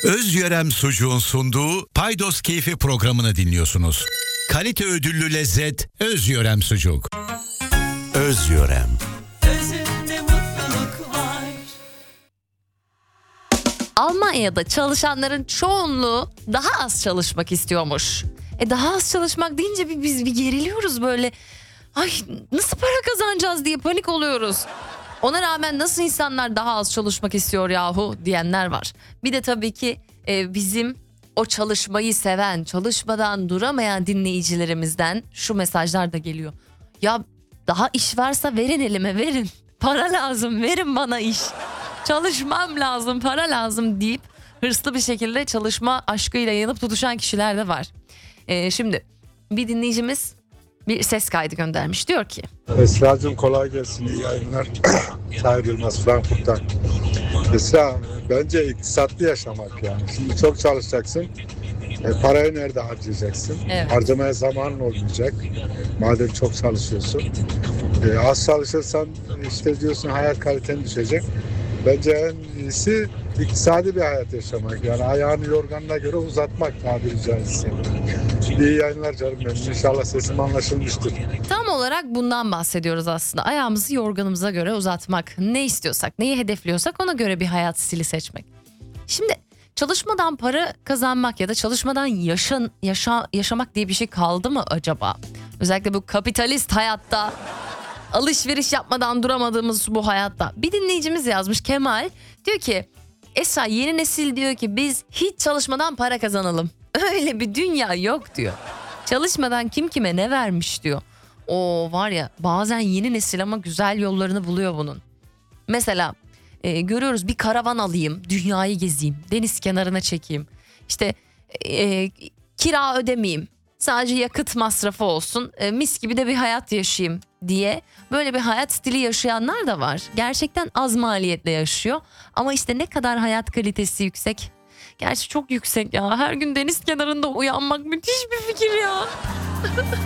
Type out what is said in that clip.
Özyörem Sucuğun sunduğu Paydos Keyfi programını dinliyorsunuz. Kalite ödüllü lezzet Özyörem Sucuk. Özyörem. Özünde mutluluk var. Almanya'da çalışanların çoğunluğu daha az çalışmak istiyormuş. Daha az çalışmak deyince biz bir geriliyoruz böyle. Ay nasıl para kazanacağız diye panik oluyoruz. Ona rağmen nasıl insanlar daha az çalışmak istiyor yahu diyenler var. Bir de tabii ki bizim o çalışmayı seven, çalışmadan duramayan dinleyicilerimizden şu mesajlar da geliyor. Ya daha iş varsa verin elime, verin. Para lazım, verin bana iş. Çalışmam lazım, para lazım deyip hırslı bir şekilde çalışma aşkıyla yanıp tutuşan kişiler de var. Şimdi bir dinleyicimiz bir ses kaydı göndermiş. Diyor ki: Esra'cığım kolay gelsin, iyi yayınlar. Tahir Yılmaz Frankfurt'tan. Esra, bence iktisatlı yaşamak yani. Şimdi çok çalışacaksın. Parayı nerede harcayacaksın? Evet. Harcamaya zamanın olmayacak. Madem çok çalışıyorsun. Az çalışırsan işte diyorsun hayat kaliten düşecek. Bence en iyisi iktisadi bir hayat yaşamak. Yani ayağını yorganına göre uzatmak tabiri caizse. İyi yayınlar canım benim. İnşallah sesim anlaşılmıştır. tam olarak bundan bahsediyoruz aslında. Ayağımızı yorganımıza göre uzatmak. Ne istiyorsak, neyi hedefliyorsak ona göre bir hayat stili seçmek. Şimdi çalışmadan para kazanmak ya da çalışmadan yaşamak diye bir şey kaldı mı acaba? Özellikle bu kapitalist hayatta, alışveriş yapmadan duramadığımız bu hayatta. Bir dinleyicimiz yazmış, Kemal. Diyor ki Esra, yeni nesil diyor ki biz hiç çalışmadan para kazanalım. Öyle bir dünya yok diyor. Çalışmadan kim kime ne vermiş diyor. O var ya, bazen yeni nesil ama güzel yollarını buluyor bunun. Mesela görüyoruz, bir karavan alayım, dünyayı gezeyim, deniz kenarına çekeyim. İşte kira ödemeyeyim, sadece yakıt masrafı olsun, mis gibi de bir hayat yaşayayım diye böyle bir hayat stili yaşayanlar da var. Gerçekten az maliyetle yaşıyor ama işte ne kadar hayat kalitesi yüksek. Gerçi çok yüksek ya, her gün deniz kenarında uyanmak müthiş bir fikir ya.